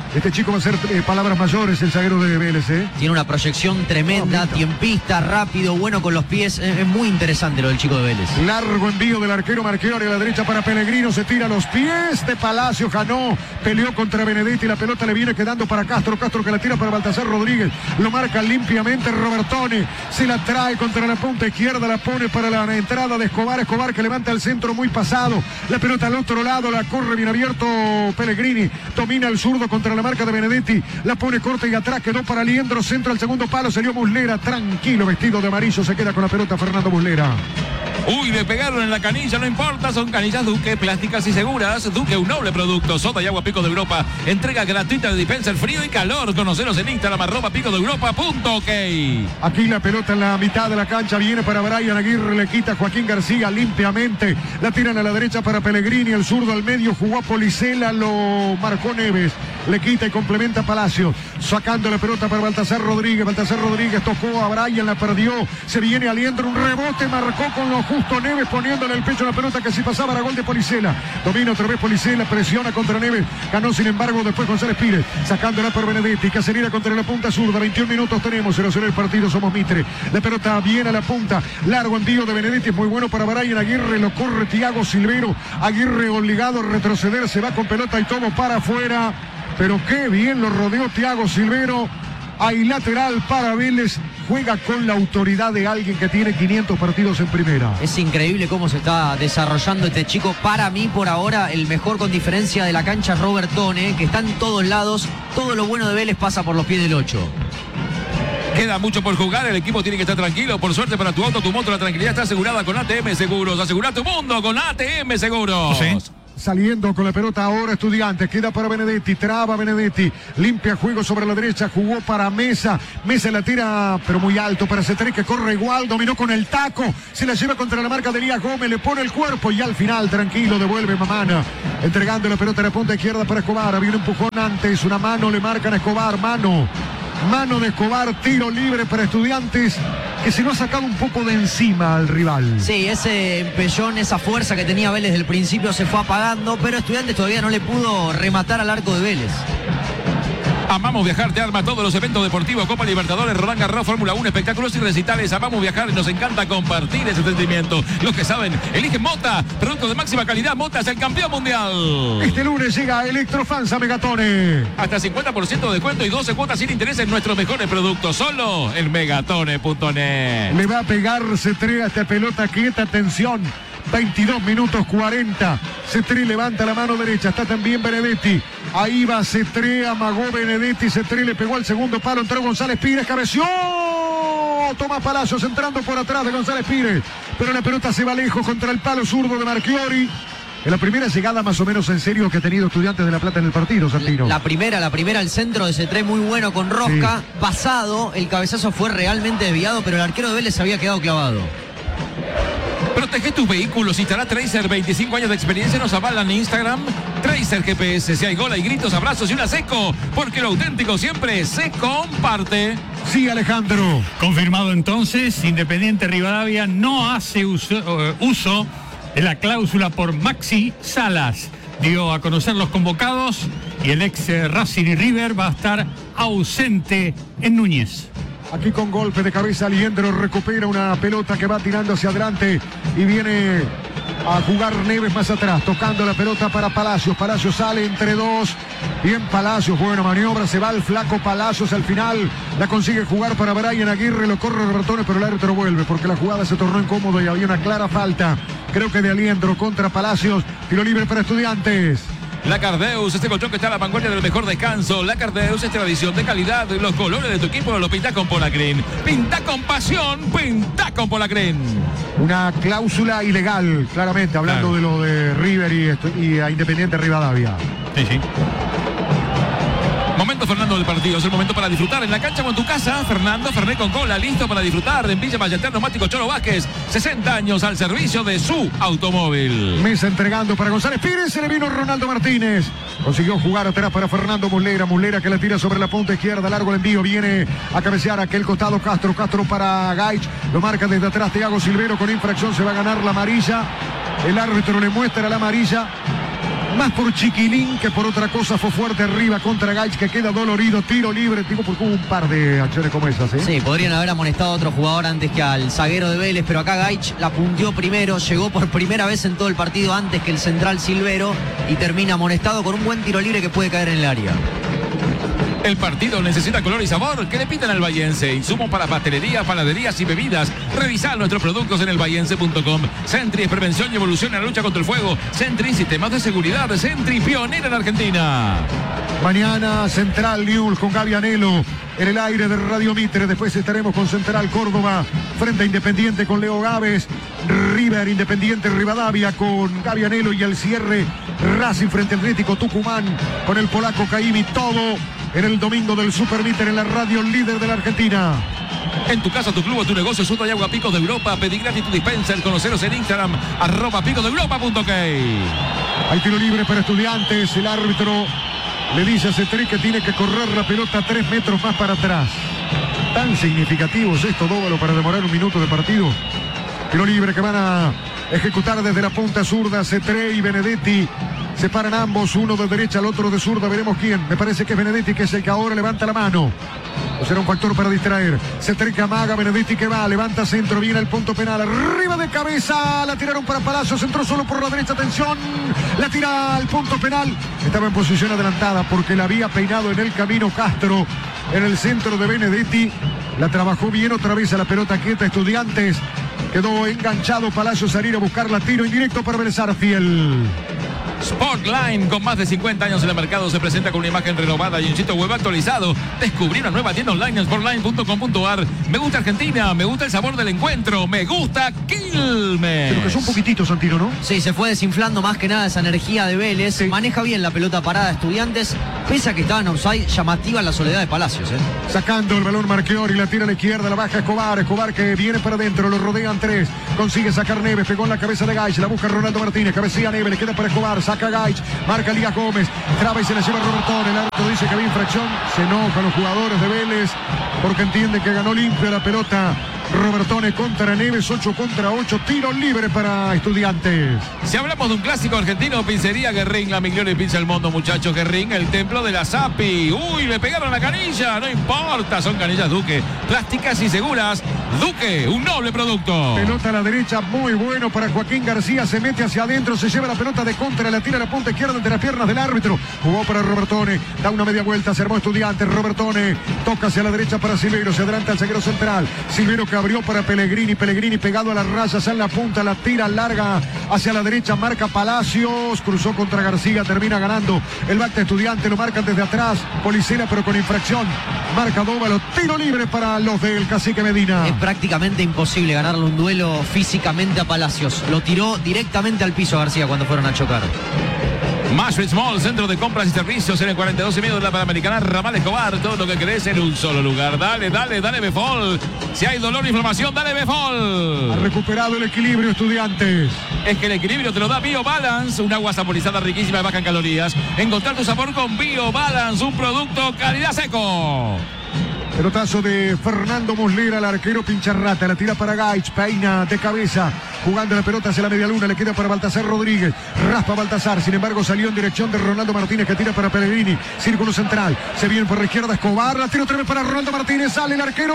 Este chico va a ser eh, palabras mayores, el zaguero de Vélez, ¿eh? Tiene una proyección tremenda, oh, tiempista, rápido, bueno con los pies. Es, es muy interesante lo del chico de Vélez. Largo envío del arquero Marchiori a la derecha para Pellegrino. Se tira a los pies de Palacio. Ganó, peleó contra Benedetti. La pelota le viene quedando para Castro. Castro que la tira para Baltasar Rodríguez. Lo marca limpiamente Robertone. Se la trae contra la punta izquierda. La pone para la entrada de Escobar. Escobar que levanta el centro muy pasado. La pelota al otro lado. La corre bien abierto Pellegrini. Domina el zurdo contra la marca de Benedetti. La pone corta y atrás. Quedó para Liendro. Centro al segundo palo. Salió Muslera. Tranquilo, vestido de amarillo. Se queda con la pelota Fernando Muslera. Uy, le pegaron en la canilla, no importa, son canillas Duque, plásticas y seguras. Duque, un noble producto, soda y agua Pico de Europa. Entrega gratuita de dispenser frío y calor. Conoceros en Instagram, arroba pico de europa punto ok. Aquí la pelota en la mitad de la cancha, viene para Brian Aguirre, le quita Joaquín García limpiamente. La tiran a la derecha para Pellegrini, el zurdo al medio, jugó a Policela, lo marcó Neves. Le quita y complementa Palacio, sacando la pelota para Baltasar Rodríguez. Baltasar Rodríguez tocó a Brian, la perdió. Se viene Aliendro, un rebote, marcó con lo justo Neves, poniéndole el pecho a la pelota que si pasaba era gol de Policela. Domina otra vez Policela, presiona contra Neves. Ganó sin embargo después González Pires, sacándola por Benedetti. Cacerina contra la punta zurda. veintiún minutos tenemos, cero cero el partido, somos Mitre. La pelota viene a la punta. Largo envío de Benedetti, es muy bueno para Brian Aguirre. Lo corre Thiago Silvero. Aguirre obligado a retroceder, se va con pelota y todo para afuera. Pero qué bien lo rodeó Thiago Silvero. Hay lateral para Vélez. Juega con la autoridad de alguien que tiene quinientos partidos en primera. Es increíble cómo se está desarrollando este chico. Para mí, por ahora, el mejor con diferencia de la cancha es Robertone, que está en todos lados. Todo lo bueno de Vélez pasa por los pies del ocho. Queda mucho por jugar, el equipo tiene que estar tranquilo. Por suerte para tu auto, tu moto, la tranquilidad está asegurada con A T M Seguros. Asegura tu mundo con A T M Seguros. ¿Sí? Saliendo con la pelota ahora Estudiantes, queda para Benedetti, traba Benedetti, limpia juego sobre la derecha, jugó para Mesa, Mesa la tira pero muy alto para Cetré que corre igual, dominó con el taco, se la lleva contra la marca de Elías Gómez, le pone el cuerpo y al final tranquilo devuelve Mamana, entregando la pelota a la punta izquierda para Escobar, había un empujón antes, una mano le marcan a Escobar, mano. Mano de Escobar, tiro libre para Estudiantes, que se lo ha sacado un poco de encima al rival. Sí, ese empellón, esa fuerza que tenía Vélez del principio se fue apagando, pero Estudiantes todavía no le pudo rematar al arco de Vélez. Amamos Viajar te arma todos los eventos deportivos, Copa Libertadores, Roland Garros, Fórmula uno, espectáculos y recitales. Amamos Viajar y nos encanta compartir ese sentimiento. Los que saben, eligen Mota, producto de máxima calidad. Mota es el campeón mundial. Este lunes llega Electrofans a Megatone. Hasta cincuenta por ciento de descuento y doce cuotas sin interés en nuestros mejores productos. Solo en megatone punto net. Le va a pegar Cetré a esta pelota quieta, atención. veintidós minutos cuarenta. Cetré levanta la mano derecha. Está también Benedetti. Ahí va Cetré. Amagó Benedetti. Cetré le pegó al segundo palo. Entró González Pires. Cabeció. Tomás Palacios entrando por atrás de González Pires. Pero la pelota se va lejos contra el palo zurdo de Marchiori. En la primera llegada más o menos en serio que ha tenido Estudiantes de La Plata en el partido, Santino. La, la primera, la primera, el centro de Cetré muy bueno con Rosca. Sí. Pasado. El cabezazo fue realmente desviado, pero el arquero de Vélez se había quedado clavado. Protege tus vehículos. Instala Tracer, veinticinco años de experiencia. Nos avalan en Instagram. Tracer G P S. Si hay gol, hay gritos, abrazos y una seco. Porque lo auténtico siempre se comparte. Sí, Alejandro. Confirmado entonces, Independiente Rivadavia no hace uso, uh, uso de la cláusula por Maxi Salas. Dio a conocer los convocados y el ex eh, Racing y River va a estar ausente en Núñez. Aquí con golpe de cabeza, Liendro recupera una pelota que va tirando hacia adelante y viene a jugar Neves más atrás, tocando la pelota para Palacios. Palacios sale entre dos. Bien Palacios, buena maniobra, se va el flaco Palacios al final. La consigue jugar para Brian Aguirre, lo corre Robertone, pero el árbitro vuelve porque la jugada se tornó incómoda y había una clara falta. Creo que de Aliendro contra Palacios. Tiro libre para Estudiantes. La Cardeus, este colchón que está a la vanguardia del mejor descanso. La Cardeus es tradición de calidad. Los colores de tu equipo lo pinta con Polacren. Pinta con pasión, pinta con Polacren. Una cláusula ilegal, claramente, hablando claro. de lo de River y, esto, y a Independiente Rivadavia. Sí, sí. Momento, Fernando, del partido. Es el momento para disfrutar en la cancha o en tu casa. Fernando Fernet con cola, listo para disfrutar. En Villa Ballester, Neumático Cholo Vázquez. sesenta años al servicio de su automóvil. Mesa entregando para González Pires. Se le vino Ronaldo Martínez. Consiguió jugar atrás para Fernando Muslera. Muslera que la tira sobre la punta izquierda. Largo el envío. Viene a cabecear aquel costado Castro. Castro para Gaich. Lo marca desde atrás Thiago Silvero. Con infracción se va a ganar la amarilla. El árbitro le muestra la amarilla. Más por chiquilín que por otra cosa. Fue fuerte arriba contra Gaich, que queda dolorido. Tiro libre, digo, porque hubo un par de acciones como esas, ¿eh? Sí, podrían haber amonestado a otro jugador antes que al zaguero de Vélez, pero acá Gaich la punteó primero, llegó por primera vez en todo el partido antes que el central Silvero y termina amonestado con un buen tiro libre que puede caer en el área. El partido necesita color y sabor. Que le pitan al Bahiense. Insumos para pastelería, panaderías y bebidas. Revisar nuestros productos en el bahiense punto com. Sentry es prevención y evolución en la lucha contra el fuego. Sentry, sistemas de seguridad. Sentry, pionera en Argentina. Mañana Central Newell's con Gaby Anelo en el aire de Radio Mitre. Después estaremos con Central Córdoba frente a Independiente con Leo Gávez. River Independiente Rivadavia con Gaby Anelo y el cierre Racing frente al Atlético Tucumán con el polaco Caimi. Todo en el domingo del Super Mitre en la radio líder de la Argentina. En tu casa, tu club o tu negocio, Fruta y Agua Picos de Europa. Pedí gratis tu dispenser. Conoceros en Instagram, arroba picos de europa punto ok. Hay tiro libre para Estudiantes. El árbitro le dice a Cetri que tiene que correr la pelota tres metros más para atrás. Tan significativo es esto, Dóvalo, para demorar un minuto de partido. Tiro libre que van a ejecutar desde la punta zurda. Cetré y Benedetti. Se paran ambos, uno de derecha, el otro de zurda. Veremos quién. Me parece que es Benedetti, que es el que ahora levanta la mano. O será un factor para distraer. Cetré que amaga, Benedetti que va, levanta centro, viene el punto penal. Arriba de cabeza, la tiraron para Palacios, entró solo por la derecha, atención. La tira al punto penal. Estaba en posición adelantada porque la había peinado en el camino Castro. En el centro de Benedetti. La trabajó bien otra vez a la pelota quieta. Estudiantes. Quedó enganchado Palacios a ir a buscar la tiro indirecto para Vélez Fiel. Sportline, con más de cincuenta años en el mercado, se presenta con una imagen renovada y un sitio web actualizado. Descubrí una nueva tienda online en sportline punto com punto ar. Me gusta Argentina, me gusta el sabor del encuentro, me gusta Quilmes. Pero que es un poquitito, Santino, ¿no? Sí, se fue desinflando más que nada esa energía de Vélez. Sí. Maneja bien la pelota parada Estudiantes, pese a que estaba en offside, llamativa la soledad de Palacios, ¿eh? Sacando el balón Marchiori, la tira a la izquierda, la baja Escobar. Escobar que viene para adentro, lo rodean tres. Consigue sacar Neves, pegó en la cabeza de Gaich, la busca Ronaldo Martínez, cabecilla Neves, le queda para Escobar. Saca Gaich, marca Elías Gómez, traba y se la lleva Robertón. El árbitro dice que había infracción. Se enojan los jugadores de Vélez porque entienden que ganó limpio la pelota. Robertone contra Neves, ocho contra ocho, tiro libre para Estudiantes. Si hablamos de un clásico argentino, Pizzería Guerrín, la mejor pizza del mundo, muchachos. Guerrín, el templo de la Sapi. Uy, le pegaron la canilla, no importa, son canillas Duque, plásticas y seguras. Duque, un noble producto. Pelota a la derecha, muy bueno para Joaquín García, se mete hacia adentro, se lleva la pelota de contra, la tira a la punta izquierda entre las piernas del árbitro. Jugó para Robertone, da una media vuelta, se armó Estudiantes. Robertone toca hacia la derecha para Silvero, se adelanta el zaguero central. Silvero que abrió para Pellegrini, Pellegrini pegado a las rayas en la punta, la tira larga hacia la derecha, marca Palacios, cruzó contra García, termina ganando el back de Estudiantes, lo marcan desde atrás, Policena pero con infracción, marca Dóvalo, tiro libre para los del Cacique Medina. Es prácticamente imposible ganarle un duelo físicamente a Palacios, lo tiró directamente al piso García cuando fueron a chocar. Mashwitz Mall, centro de compras y servicios en el cuarenta y dos y medio de la Panamericana, Ramal Escobar, todo lo que querés en un solo lugar. Dale, dale, dale Befol. Si hay dolor o inflamación, dale Befol. Ha recuperado el equilibrio Estudiantes. Es que el equilibrio te lo da BioBalance, un agua saborizada riquísima y baja en calorías. Encontrar tu sabor con BioBalance, un producto calidad seco. Pelotazo de Fernando Muslera, el arquero pincharrata, la tira para Gaich, peina de cabeza, jugando la pelota hacia la media luna, le queda para Baltasar Rodríguez, raspa Baltasar, sin embargo salió en dirección de Ronaldo Martínez, que tira para Pellegrini, círculo central, se viene por la izquierda Escobar, la tira otra vez para Ronaldo Martínez, sale el arquero,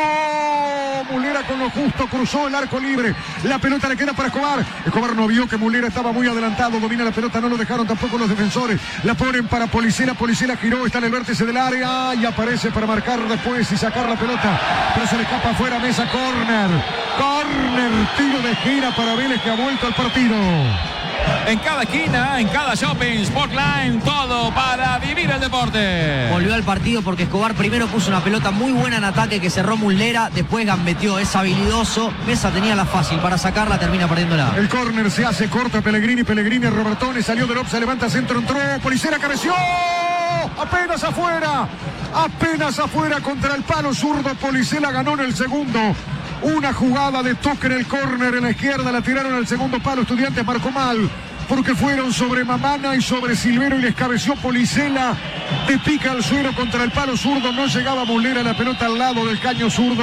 Muslera con lo justo, cruzó el arco libre, la pelota le queda para Escobar, Escobar no vio que Muslera estaba muy adelantado, domina la pelota, no lo dejaron tampoco los defensores, la ponen para Policela, Policela giró, está en el vértice del área y aparece para marcar después y sacar la pelota, pero se le escapa afuera, Mesa, córner, córner, tiro de gira para Vélez que ha vuelto al partido. En cada esquina, en cada shopping, Sportline, todo para vivir el deporte. Volvió al partido porque Escobar primero puso una pelota muy buena en ataque que cerró Muslera, después gambeteó, es habilidoso, Mesa tenía la fácil para sacarla, termina perdiéndola. El córner se hace corto, Pellegrini, Pellegrini, Robertone, salió del se levanta centro, entró, Policera, cabeció, apenas afuera, apenas afuera contra el palo zurdo, Policela ganó en el segundo. Una jugada de toque en el córner en la izquierda, la tiraron al segundo palo, Estudiantes marcó mal, porque fueron sobre Mamana y sobre Silvero y les cabeció Policela, de pica al suelo contra el palo zurdo, no llegaba Muslera, la pelota al lado del caño zurdo,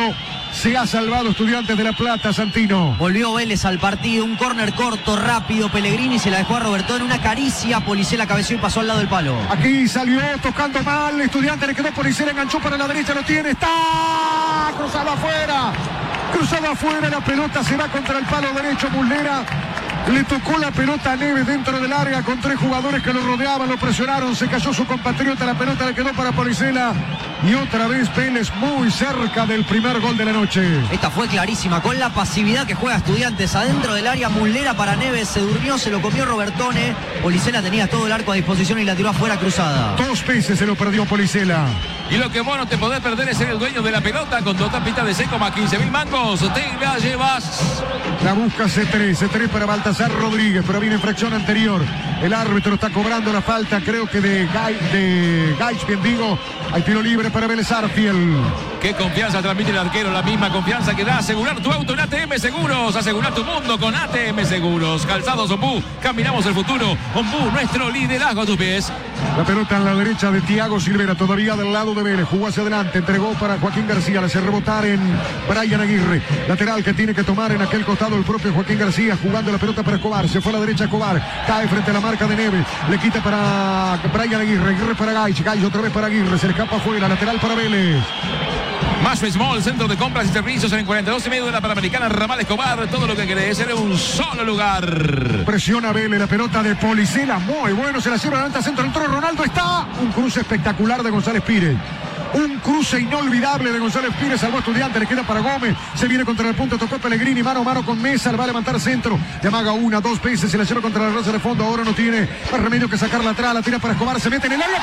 Se ha salvado Estudiantes de La Plata, Santino. Volvió Vélez al partido, un córner corto, rápido, Pellegrini se la dejó a Roberto en una caricia, Policela cabeció y pasó al lado del palo. Aquí salió tocando mal, Estudiantes le quedó Policela, enganchó para la derecha, lo tiene, está cruzado afuera, cruzado afuera, la pelota se va contra el palo derecho, Muslera. Le tocó la pelota a Neves dentro del área con tres jugadores que lo rodeaban, lo presionaron, se cayó su compatriota, la pelota le quedó para Policela y otra vez Vélez muy cerca del primer gol de la noche. Esta fue clarísima, con la pasividad que juega Estudiantes adentro del área, Muslera para Neves, se durmió, se lo comió Robertone, Policela tenía todo el arco a disposición y la tiró afuera cruzada. Dos veces se lo perdió Policela. Y lo que vos no te podés perder es ser el dueño de la pelota con dos tapitas de seco más quince mil mangos. Te la llevas. La busca C tres, C tres para Baltasar Rodríguez, pero viene infracción anterior. El árbitro está cobrando la falta, creo que de Gai, de Gaich, bien digo. Hay tiro libre para Vélez Arfiel. Qué confianza transmite el arquero, la misma confianza que da asegurar tu auto en A T M Seguros. Asegurar tu mundo con A T M Seguros. Calzados Ombú, caminamos el futuro. Ombú, nuestro liderazgo a tus pies. La pelota en la derecha de Thiago Silvera, todavía del lado de Vélez. Jugó hacia adelante, entregó para Joaquín García. Le hace rebotar en Brian Aguirre. Lateral que tiene que tomar en aquel costado el propio Joaquín García. Jugando la pelota para Escobar. Se fue a la derecha Escobar. Cae frente a la marca de Neves. Le quita para Brian Aguirre. Aguirre para Gaich. Gaich otra vez para Aguirre. Se le escapa afuera. Lateral para Vélez. Más Small, centro de compras y servicios en el cuarenta y dos y medio de la Panamericana, Ramal Escobar. Todo lo que querés en un solo lugar. Presiona Vélez, la pelota de Policela. Muy bueno, se la lleva adelante al centro del toro. Ronaldo está. Un cruce espectacular de González Pires. Un cruce inolvidable de González Pires, salvó a Estudiantes, le queda para Gómez, se viene contra el punto, tocó Pellegrini, mano a mano con Mesa, le va a levantar centro, le amaga una, dos veces, se la lleva contra la raza de fondo, ahora no tiene más remedio que sacarla atrás, la tira para Escobar, se mete en el área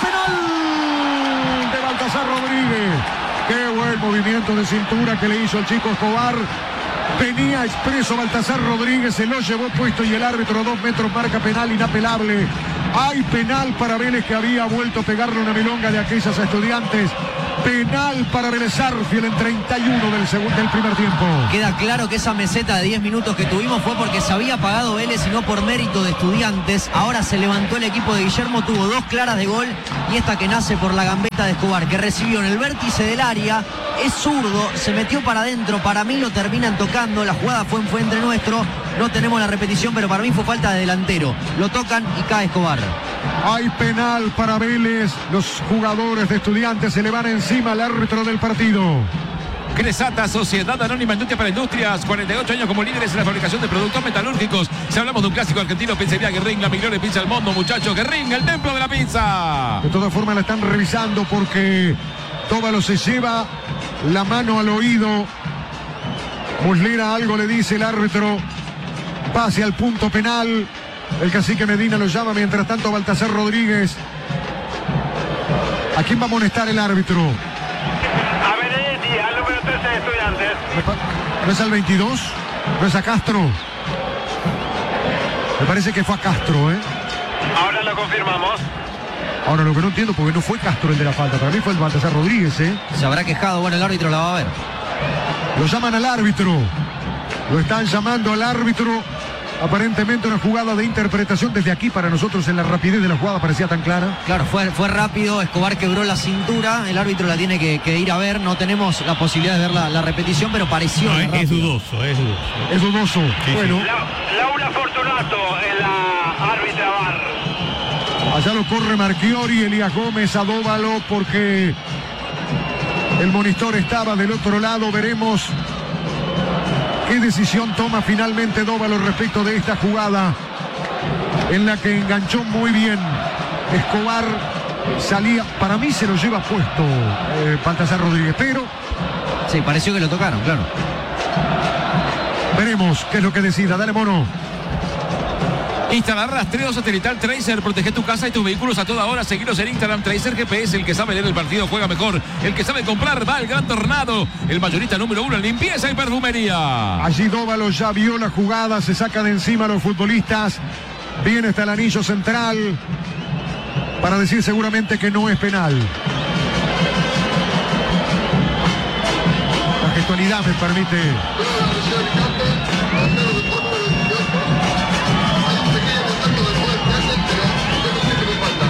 penal de Baltasar Rodríguez. Qué buen movimiento de cintura que le hizo el chico Escobar. Venía expreso Baltasar Rodríguez, se lo llevó puesto y el árbitro a dos metros marca penal inapelable. Hay penal para Vélez, que había vuelto a pegarle una milonga de aquellas a Estudiantes. Penal para Vélez Arfiel en treinta y uno del, segundo, del primer tiempo. Queda claro que esa meseta de diez minutos que tuvimos fue porque se había pagado Vélez y no por mérito de Estudiantes. Ahora se levantó el equipo de Guillermo, tuvo dos claras de gol y esta que nace por la gambeta de Escobar, que recibió en el vértice del área. Es zurdo, se metió para adentro, para mí lo terminan tocando, la jugada fue, fue entre nuestro, no tenemos la repetición, pero para mí fue falta de delantero. Lo tocan y cae Escobar. Hay penal para Vélez, los jugadores de Estudiantes se le van encima al árbitro del partido. Cresata, Sociedad Anónima Industria para Industrias, cuarenta y ocho años como líderes en la fabricación de productos metalúrgicos. Si hablamos de un clásico argentino, Pizzería Guerrín, la mejor pizza del mundo, muchachos. Guerrín, el templo de la pizza. De todas formas la están revisando porque Tóbalo se lleva la mano al oído. Muslera algo le dice el árbitro. Pase al punto penal. El cacique Medina lo llama, mientras tanto Baltasar Rodríguez. ¿A quién va a amonestar el árbitro? A Benedetti, al número trece de Estudiantes. ¿No es al veintidós? ¿No es a Castro? Me parece que fue a Castro, ¿eh? Ahora lo confirmamos. Ahora lo que no entiendo, porque no fue Castro el de la falta, para mí fue el Baltasar Rodríguez, ¿eh? Se habrá quejado, bueno, el árbitro la va a ver. Lo llaman al árbitro. Lo están llamando al árbitro. Aparentemente una jugada de interpretación desde aquí para nosotros en la rapidez de la jugada parecía tan clara. Claro, fue, fue rápido, Escobar quebró la cintura, el árbitro la tiene que, que ir a ver, no tenemos la posibilidad de ver la, la repetición, pero pareció. No, es, es dudoso, es dudoso. Es dudoso. Sí, bueno. sí. La, Laura Fortunato en la árbitra V A R. Allá lo corre Marchiori, Elías Gómez, Adóvalo, porque el monitor estaba del otro lado. Veremos qué decisión toma finalmente Dóvalo respecto de esta jugada en la que enganchó muy bien Escobar. Salía, para mí se lo lleva puesto eh, Baltasar Rodríguez, pero sí, pareció que lo tocaron, claro. Veremos qué es lo que decida. Dale, mono. Instalar rastreo satelital Tracer, protege tu casa y tus vehículos a toda hora. Seguiros en Instagram, Tracer G P S, el que sabe leer el partido juega mejor, el que sabe comprar va al Gran Tornado, el mayorista número uno en limpieza y perfumería. Allí Dóvalo ya vio la jugada, se saca de encima a los futbolistas, viene hasta el anillo central para decir seguramente que no es penal. La gestualidad me permite.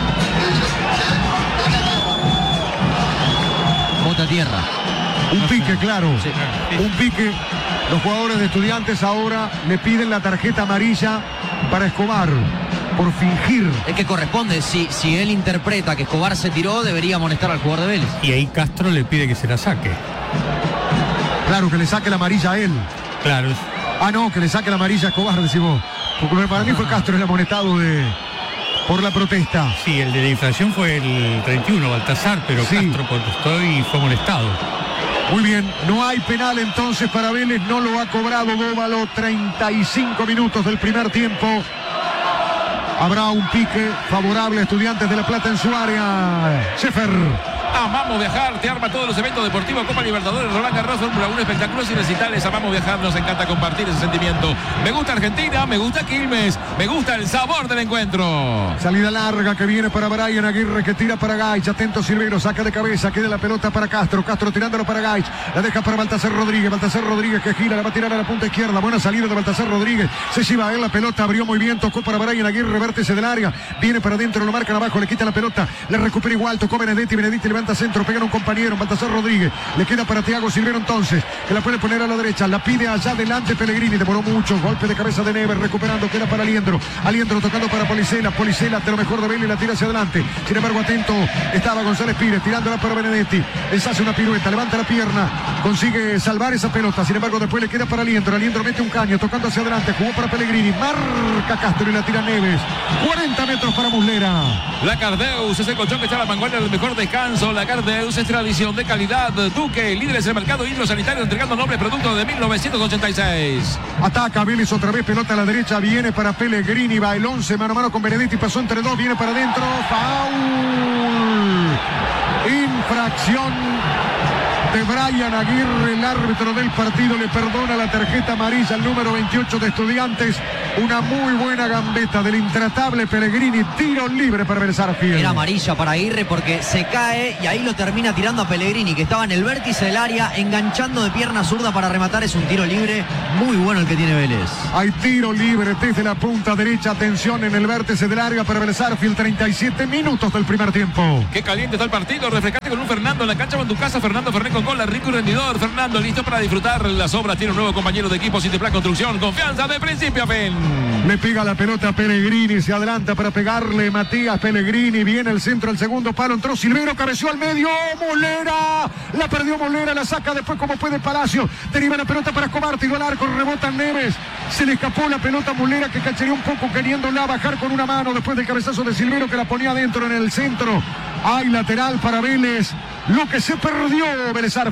Bota tierra. Un pique claro. Sí. Un pique. Los jugadores de Estudiantes ahora le piden la tarjeta amarilla para Escobar por fingir. Es que corresponde, si, si él interpreta que Escobar se tiró, debería amonestar al jugador de Vélez. Y ahí Castro le pide que se la saque. Claro, que le saque la amarilla a él. Claro. Ah, no, que le saque la amarilla a Escobar, decimos. Porque para mí fue Castro el amonestado de, por la protesta. Sí, el de la infracción fue el treinta y uno, Baltasar, pero Sí. Castro protestó y fue molestado. Muy bien, no hay penal entonces para Vélez, no lo ha cobrado Dóvalo, treinta y cinco minutos del primer tiempo. Habrá un pique favorable a Estudiantes de La Plata en su área. Schäfer. Amamos viajar, te arma todos los eventos deportivos, Copa Libertadores, Roland Garros, Fórmula uno, espectáculos y recitales. Amamos viajar, nos encanta compartir ese sentimiento. Me gusta Argentina, me gusta Quilmes, me gusta el sabor del encuentro. Salida larga que viene para Brian Aguirre, que tira para Gaich. Atento Silvero, saca de cabeza, queda la pelota para Castro. Castro tirándolo para Gaich. La deja para Baltasar Rodríguez. Baltasar Rodríguez que gira, la va a tirar a la punta izquierda. Buena salida de Baltasar Rodríguez. Se lleva a él la pelota, abrió muy bien, tocó para Brian Aguirre, vértice del área. Viene para adentro, lo marcan abajo, le quita la pelota. Le recupera igual, tocó Benedetti. Benedetti levanta centro, pega a un compañero. Baltasar Rodríguez. Le queda para Thiago Silvero entonces, que la puede poner a la derecha. La pide allá adelante Pellegrini. Demoró mucho. Golpe de cabeza de Neves, recuperando, queda para Aliendro. Aliendro tocando para Policela. Policela de lo mejor de Vélez, la tira hacia adelante. Sin embargo, atento estaba González Pires, tirándola para Benedetti. Les hace una pirueta, levanta la pierna, consigue salvar esa pelota. Sin embargo, después le queda para Aliendro. Aliendro mete un caño, tocando hacia adelante. Jugó para Pellegrini. Marca Castro y la tira Neves. cuarenta metros para Muslera. La Cardeus es el colchón que está a la vanguardia del mejor descanso. La Cardeus es tradición de calidad. Duque, líderes del mercado hidrosanitario, entregando nobles productos de mil novecientos ochenta y seis. Ataca Vélez otra vez, pelota a la derecha, viene para Pellegrini, va el once, mano a mano con Benedetti, pasó entre dos, viene para adentro, foul, infracción de Brian Aguirre, el árbitro del partido le perdona la tarjeta amarilla al número veintiocho de Estudiantes. Una muy buena gambeta del intratable Pellegrini, tiro libre para Vélez Sarsfield. Era amarilla para Aguirre porque se cae y ahí lo termina tirando a Pellegrini, que estaba en el vértice del área, enganchando de pierna zurda para rematar. Es un tiro libre muy bueno el que tiene Vélez. Hay tiro libre desde la punta derecha, atención en el vértice del área para Vélez Sarsfield, treinta y siete minutos del primer tiempo. Qué caliente está el partido, refrescate con un Fernando en la cancha con tu casa. Fernando Fernández con gol, rico y rendidor. Fernando listo para disfrutar las obras, tiene un nuevo compañero de equipo, Citiplan Construcción, confianza de principio a fin. Le pega la pelota a Pellegrini, se adelanta para pegarle Matías Pellegrini, viene el centro, el segundo palo, entró Silvero, cabeció al medio, Molera, la perdió Molera, la saca después como puede Palacio, deriva la pelota para Escobar, tiró al arco, rebota Neves, se le escapó la pelota a Molera que cachereó un poco queriéndola bajar con una mano después del cabezazo de Silvero que la ponía adentro en el centro. Hay lateral para Vélez, lo que se perdió Vélez Sarsfield.